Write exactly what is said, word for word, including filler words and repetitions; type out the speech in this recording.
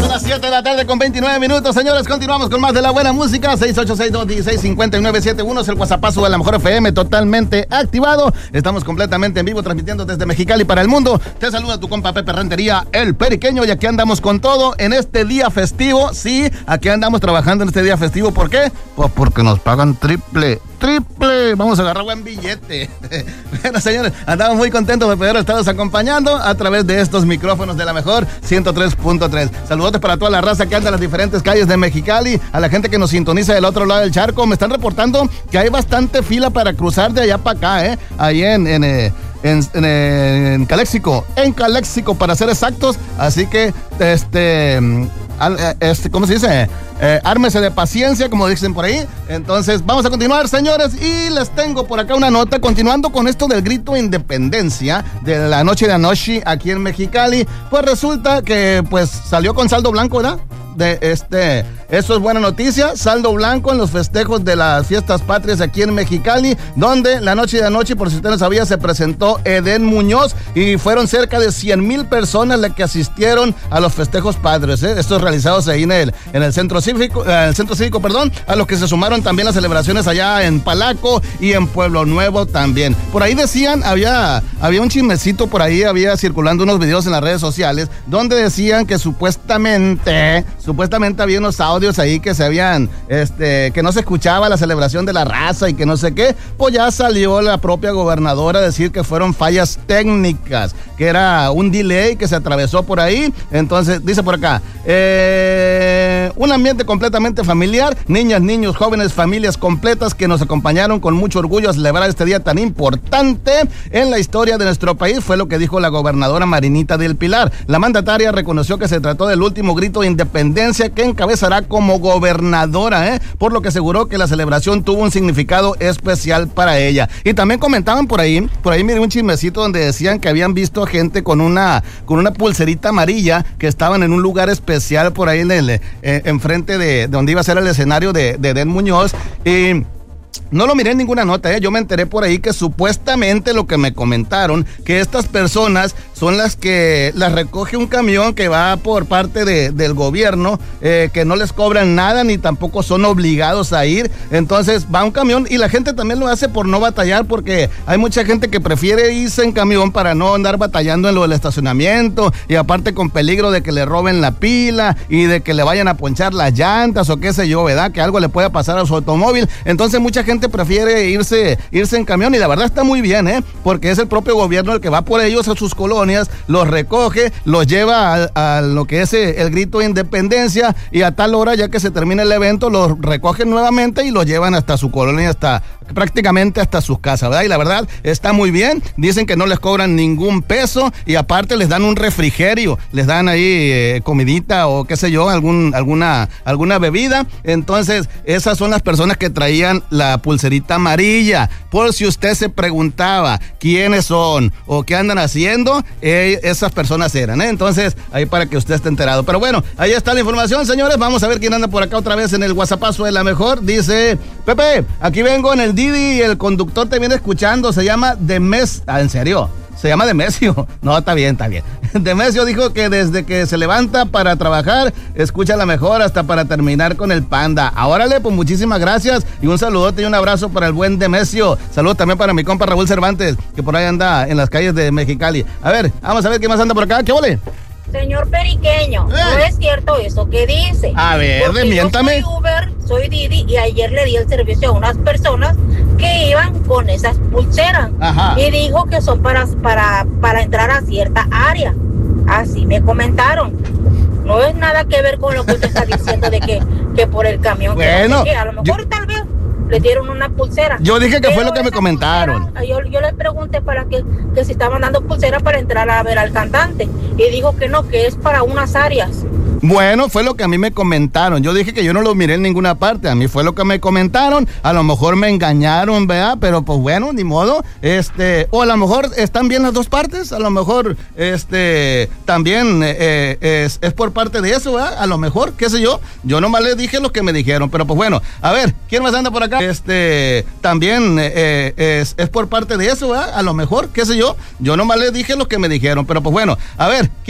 las siete de la tarde con veintinueve minutos, señores. Continuamos con más de la buena música. seis ocho seis, dos uno seis, cinco nueve siete uno es el WhatsAppazo de la Mejor F M, totalmente activado. Estamos completamente en vivo, transmitiendo desde Mexicali para el mundo. Te saluda tu compa Pepe Rentería, el Periqueño, y aquí andamos con todo en este día festivo. Sí, aquí andamos trabajando en este día festivo. ¿Por qué? Pues porque nos pagan triple. Triple, vamos a agarrar buen billete. Bueno, señores, andamos muy contentos de poder estarlos acompañando a través de estos micrófonos de la Mejor ciento tres punto tres. Saludos para toda la raza que anda en las diferentes calles de Mexicali, a la gente que nos sintoniza del otro lado del charco. Me están reportando que hay bastante fila para cruzar de allá para acá, ¿eh? Ahí en... en eh, En, en, en Caléxico, en Caléxico para ser exactos, así que este, este ¿cómo se dice? Eh, ármese de paciencia, como dicen por ahí. Entonces vamos a continuar, señores, y les tengo por acá una nota, continuando con esto del grito de independencia de la noche de anoche aquí en Mexicali. Pues resulta que pues salió con saldo blanco, ¿verdad? De este, eso es buena noticia, saldo blanco en los festejos de las fiestas patrias aquí en Mexicali, donde la noche de anoche, por si usted no sabía, se presentó Edén Muñoz y fueron cerca de cien mil personas las que asistieron a los festejos patrios, ¿eh? Estos realizados ahí en el, en el centro cívico, eh, el centro cívico, perdón, a los que se sumaron también las celebraciones allá en Palaco y en Pueblo Nuevo también. Por ahí decían, había, había un chismecito por ahí, había circulando unos videos en las redes sociales, donde decían que supuestamente... Supuestamente había unos audios ahí que se habían, este, que no se escuchaba la celebración de la raza y que no sé qué. Pues ya salió la propia gobernadora a decir que fueron fallas técnicas, que era un delay que se atravesó por ahí. Entonces, dice por acá, eh, un ambiente completamente familiar, niñas, niños, jóvenes, familias completas que nos acompañaron con mucho orgullo a celebrar este día tan importante en la historia de nuestro país, fue lo que dijo la gobernadora Marinita del Pilar. La mandataria reconoció que se trató del último grito de independencia que encabezará como gobernadora, ¿eh? Por lo que aseguró que la celebración tuvo un significado especial para ella. Y también comentaban por ahí, por ahí miré un chismecito donde decían que habían visto a gente con una, con una pulserita amarilla que estaban en un lugar especial por ahí en el, eh, enfrente de, de donde iba a ser el escenario de, de Edén Muñoz. Y no lo miré en ninguna nota, ¿eh? Yo me enteré por ahí que supuestamente lo que me comentaron, que estas personas son las que las recoge un camión que va por parte de, del gobierno, eh, que no les cobran nada ni tampoco son obligados a ir. Entonces va un camión y la gente también lo hace por no batallar, porque hay mucha gente que prefiere irse en camión para no andar batallando en lo del estacionamiento y aparte con peligro de que le roben la pila y de que le vayan a ponchar las llantas o qué sé yo, ¿verdad? Que algo le pueda pasar a su automóvil. Entonces mucha gente prefiere irse, irse en camión y la verdad está muy bien, ¿eh? Porque es el propio gobierno el que va por ellos a sus colonias, los recoge, los lleva a, a lo que es el grito de independencia y a tal hora ya que se termina el evento los recogen nuevamente y los llevan hasta su colonia, hasta prácticamente hasta sus casas, ¿verdad? Y la verdad está muy bien, dicen que no les cobran ningún peso y aparte les dan un refrigerio, les dan ahí eh, comidita o qué sé yo, algún, alguna, alguna bebida. Entonces esas son las personas que traían la pulserita amarilla. Por si usted se preguntaba quiénes son o qué andan haciendo, eh, esas personas eran, ¿eh? Entonces, ahí para que usted esté enterado. Pero bueno, ahí está la información, señores. Vamos a ver quién anda por acá otra vez en el WhatsAppazo de la Mejor. Dice, Pepe, aquí vengo en el Didi y el conductor te viene escuchando. Se llama Demes... Ah, ¿en serio? Se llama Demesio. No, está bien, está bien. Demesio dijo que desde que se levanta para trabajar, escucha la Mejor hasta para terminar con el Panda. Órale, pues muchísimas gracias y un saludote y un abrazo para el buen Demesio. Saludos también para mi compa Raúl Cervantes, que por ahí anda en las calles de Mexicali. A ver, vamos a ver qué más anda por acá. ¿Qué ole? Señor Periqueño, ¿Eh? No es cierto eso que dice. A ver, desmiéntame. Yo soy Uber, soy Didi y ayer le di el servicio a unas personas que iban con esas pulseras. Ajá. Y dijo que son para, para, para entrar a cierta área. Así me comentaron. No es nada que ver con lo que usted está diciendo de que, que por el camión. Bueno, que no sé qué. A lo mejor yo... tal vez le dieron una pulsera. Yo dije que pero fue lo que me comentaron. Pulsera, yo, yo le pregunté para que, que si estaban dando pulsera para entrar a ver al cantante. Y dijo que no, que es para unas áreas. Bueno, fue lo que a mí me comentaron. Yo dije que yo no lo miré en ninguna parte. A mí fue lo que me comentaron. A lo mejor me engañaron, ¿verdad? Pero pues bueno, ni modo. Este, o a lo mejor están bien las dos partes. A lo mejor, este, también eh, es, es por parte de eso, ¿verdad? A lo mejor, qué sé yo. Yo nomás les dije lo que me dijeron. Pero pues bueno, a ver, ¿quién más anda por acá? Este, también eh, es, es por parte de eso, ¿verdad? A lo mejor, qué sé yo. Yo nomás les dije lo que me dijeron. Pero pues bueno, a ver.